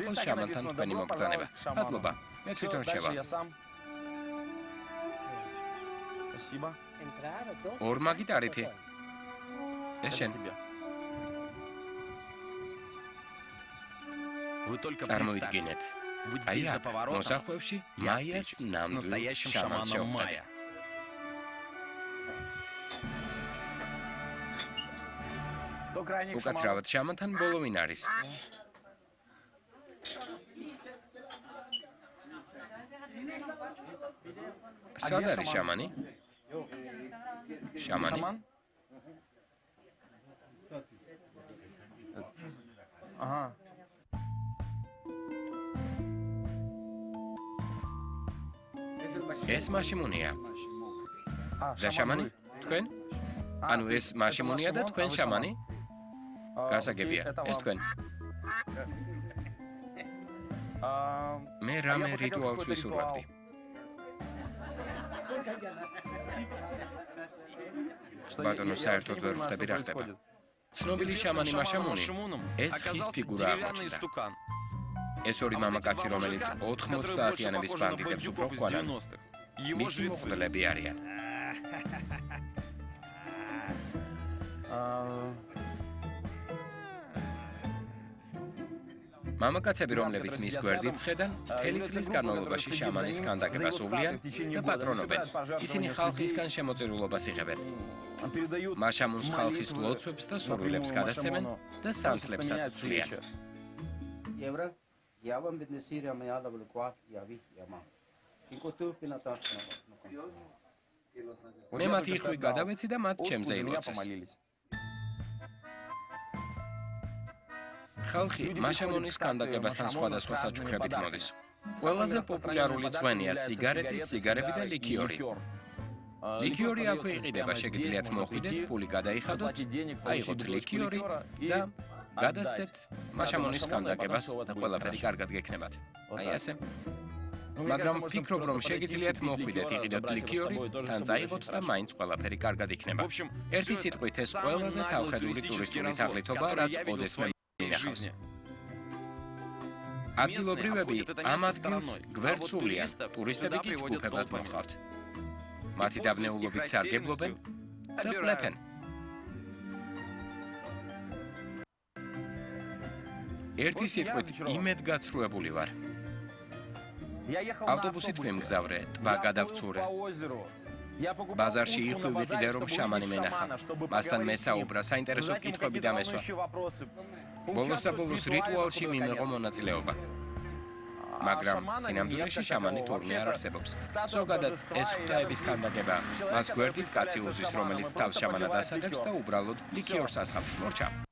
იყოს შამანთან თქვენი მოგზანება. მადლობა. მე თვითონ შევა. ორმაგი ტარიფი. ეს შენ. წარმოიდგინეთ. აი, მოსახვევში მაიას ნამდვილ შამანს შეხვდებით. უკაცრავად შამანთან ბოლო ვინ არის? სად არის შამანი? შამანი? აჰა. ეს მაშიმუნია. და შამანი? თქვენ? ანუ ეს მაშიმუნია და თქვენ შამანი? გასაგებია, ეს თქვენ. მე რამე რიტუალს ვისურვებდი. ბატონო, საერთოდ ვერ ხვდები რა ხდება. ცნობილი შამანი მაშამუნი, ეს ხის ფიგურა აღმოჩნდა. ეს ორი მამაკაცი, რომელიც 90-იანების ბანდიტებს უფრო ჰქვანან, მისი მოხდელები არიან. მამაკაცები, რომლებიც მის გვერდით ცხედან, მთელი წლის განმავლობაში შამანის ქანდაკებას უვლიან და პატრონობენ. ისინი ხალხისგან შემოწირულობას იღებენ. მაშამუნს ხალხის ლოცვებს და სურვილებს გადასცემენ და სანთლებსაც ცლიან. მე მათი იხვი გადავეცი და მათ ჩემზე ილოცეს. ხალხი მაშამუნის ქანდაკებასთან სხვადასხვა საჩუქრებით მოდის. ყველაზე პოპულარული ძღვენია სიგარეტი, სიგარები და ლიქიორი. ლიქიორი აქვე იყიდება, შეგიძლიათ მოხვიდეთ, ფული გადაიხადოთ, აიღოთ ლიქიორი და გადასცეთ მაშამუნის ქანდაკებას და ყველაფერი კარგად გექნებათ. აი ასე. მაგრამ ვფიქრობ, რომ შეგიძლიათ მოხვიდეთ, იყიდოთ ლიქიორი, თან წაიღოთ და მაინც ყველაფერი კარგად იქნება. ერთი სიტყვით, ეს ყველაზე თავხედული ტურისტული თაღლითობაა, რაც ოდესმე ინახავს. ადგილობრივები ამ ადგილს გვერდსულიან, ტურისტები კი ჯგუფებად მოჰყავთ. მათი დაბნეულობით სარგებლობენ და ყლეფენ. ერთი სიტყვით, იმედგაცრუებული ვარ. ავტობუსით ვიმგზავრე, ტბა გადავცურე. ბაზარში იხვი ვიყიდე, რომ შამანი მენახა. მასთან მესაუბრა, საინტერესო კითხვები დამესვა. ბოლოს რიტუალში მიმეღო მონაწილეობა. მაგრამ სინამდვილეში შამანი თურმე არ არსებობს. ზოგადად ეს ღვთაების ქანდაკება მას გვერდით კაცი უზვის, რომელიც თავს შამანად ასადებს და უბრალოდ ლიქიორს ასხამს. მორჩა.